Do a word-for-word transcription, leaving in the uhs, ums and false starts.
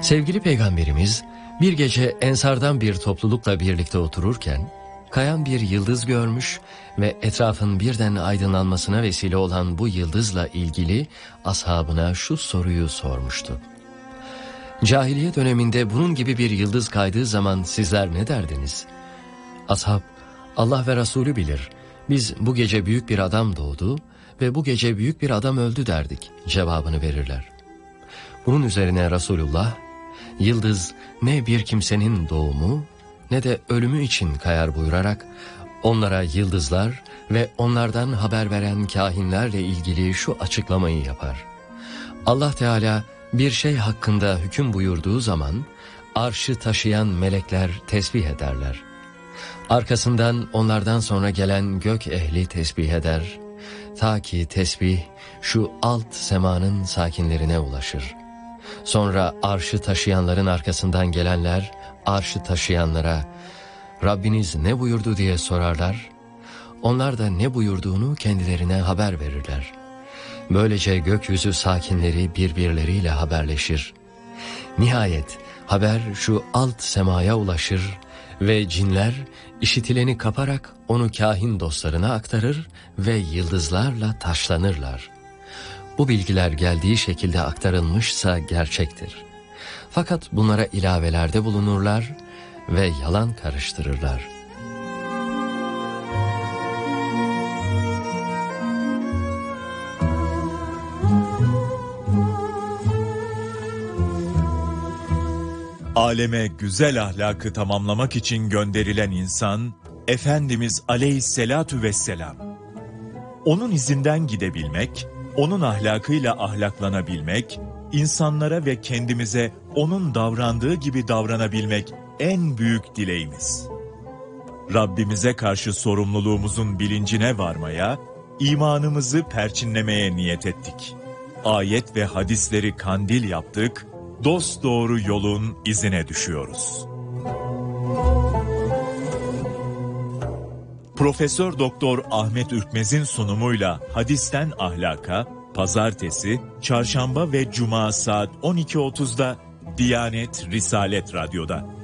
Sevgili Peygamberimiz bir gece Ensardan bir toplulukla birlikte otururken kayan bir yıldız görmüş ve etrafın birden aydınlanmasına vesile olan bu yıldızla ilgili ashabına şu soruyu sormuştu. Cahiliye döneminde bunun gibi bir yıldız kaydığı zaman sizler ne derdiniz? Ashab, Allah ve Resulü bilir, biz bu gece büyük bir adam doğdu ve bu gece büyük bir adam öldü derdik cevabını verirler. Bunun üzerine Resulullah, yıldız ne bir kimsenin doğumu ne de ölümü için kayar buyurarak onlara yıldızlar ve onlardan haber veren kahinlerle ilgili şu açıklamayı yapar. Allah Teala bir şey hakkında hüküm buyurduğu zaman arşı taşıyan melekler tesbih ederler. Arkasından onlardan sonra gelen gök ehli tesbih eder. Ta ki tesbih şu alt semanın sakinlerine ulaşır. Sonra arşı taşıyanların arkasından gelenler arşı taşıyanlara Rabbiniz ne buyurdu diye sorarlar. Onlar da ne buyurduğunu kendilerine haber verirler. Böylece gökyüzü sakinleri birbirleriyle haberleşir. Nihayet haber şu alt semaya ulaşır ve cinler işitileni kaparak onu kahin dostlarına aktarır ve yıldızlarla taşlanırlar. Bu bilgiler geldiği şekilde aktarılmışsa gerçektir. Fakat bunlara ilavelerde bulunurlar ve yalan karıştırırlar. Aleme güzel ahlakı tamamlamak için gönderilen insan, Efendimiz Aleyhisselatu Vesselam. Onun izinden gidebilmek, onun ahlakıyla ahlaklanabilmek, insanlara ve kendimize onun davrandığı gibi davranabilmek en büyük dileğimiz. Rabbimize karşı sorumluluğumuzun bilincine varmaya, imanımızı perçinlemeye niyet ettik. Ayet ve hadisleri kandil yaptık, dosdoğru yolun izine düşüyoruz. Profesör Doktor Ahmet Ürkmez'in sunumuyla Hadisten Ahlaka, Pazartesi, Çarşamba ve Cuma saat on iki otuzda Diyanet Risalet Radyo'da.